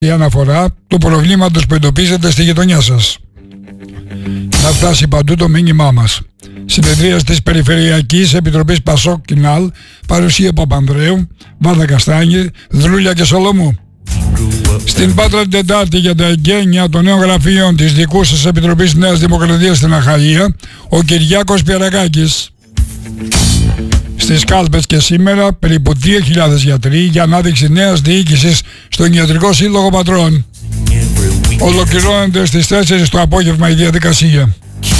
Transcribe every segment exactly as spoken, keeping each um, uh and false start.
η αναφορά του προβλήματος που εντοπίζεται στη γειτονιά σας. Να φτάσει παντού το μήνυμά μας. Συνεδρίας της Περιφερειακής Επιτροπής Πασόκ Κινάλ, παρουσία Παπανδρέου, Βάρδα Καστάνη, Δρούλια και Σολομού. Στην Πάτρα την Τετάρτη για τα εγγένεια των νέων γραφείων της δικού σας Επιτροπής Νέας Δημοκρατίας στην Αχαΐα, ο Κυριάκος Πιερακάκης. Στις Κάλπες και σήμερα περίπου δύο χιλιάδες γιατροί για ανάδειξη νέας διοίκησης στον Ιατρικό Σύλλογο Πατρών. Ολοκληρώνεται στις τέσσερις το απόγευμα η διαδικασία.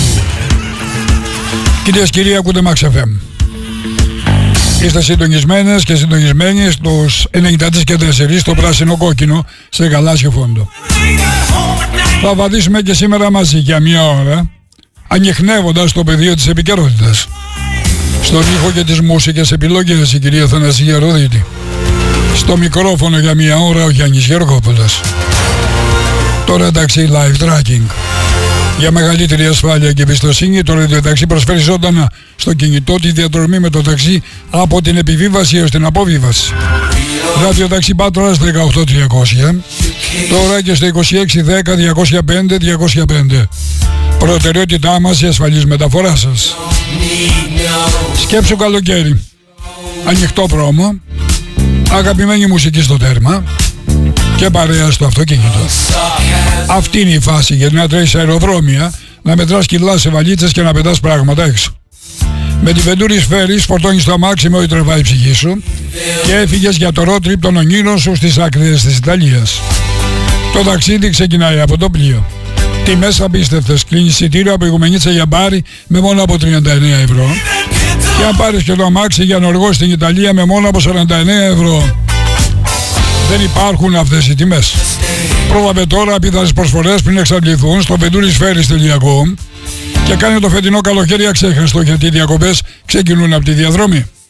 Κυρίες και κύριοι, ακούτε Max εφ εμ. Είστε συντονισμένες και συντονισμένοι στους ενενήντα τρία και τέσσερα στο πράσινο κόκκινο σε γαλάζιο φόντο. Θα βαδίσουμε και σήμερα μαζί για μία ώρα, ανιχνεύοντας το πεδίο της επικαιρότητας. Στον ήχο και τις μουσικές επιλογές η κυρία Θανασία Ροδίτη. Στο μικρόφωνο για μία ώρα ο Γιάννης Γεωργόπουλος. Το RadioTaxi Live Tracking. Για μεγαλύτερη ασφάλεια και εμπιστοσύνη, το RadioTaxi προσφέρει ζωντανά στο κινητό τη διαδρομή με το ταξί από την επιβίβαση έως την αποβίβαση. RadioTaxi Πάτρας δεκαοκτώ τριακόσια, τώρα και στο είκοσι έξι δέκα διακόσια πέντε διακόσια πέντε. Προτεραιότητά μας η ασφαλής μεταφορά σας. Σκέψου καλοκαίρι. Ανοιχτό πρόμο, αγαπημένη μουσική στο τέρμα και παρέα στο αυτοκίνητο. Αυτή είναι η φάση για να τρέχεις αεροδρόμια, να μετράς κιλά σε βαλίτσες και να πετάς πράγματα έξω. Με την Venturi Ferries φορτώνεις το αμάξι με ό,τι τραβάει η ψυχή σου και έφυγες για το road trip των ονείρων σου στις άκρες της Ιταλίας. Το ταξίδι ξεκινάει από το πλοίο. Τιμές απίστευτες, κλείνεις εισιτήριο από Οικουμενίτσα για μπάρι με μόνο από τριάντα εννέα ευρώ και αν πάρεις και το αμάξι για Νορβό στην Ιταλία με μόνο από σαράντα εννέα ευρώ. Δεν υπάρχουν αυτές οι τιμές. Πρόλαβε τώρα απίθανες προσφορές πριν εξαντληθούν στο venturisferries τελεία com και κάνε το φετινό καλοκαίρι αξέχαστο, γιατί οι διακοπές ξεκινούν από τη διαδρομή.